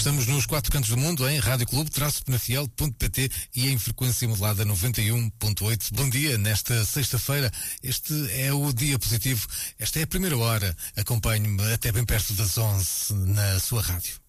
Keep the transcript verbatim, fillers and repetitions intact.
Estamos nos quatro cantos do mundo, em rádio clube traço penafiel ponto pt e em frequência modulada noventa e um ponto oito. Bom dia, nesta sexta-feira, este é o dia positivo, esta é a primeira hora, acompanhe-me até bem perto das onze na sua rádio.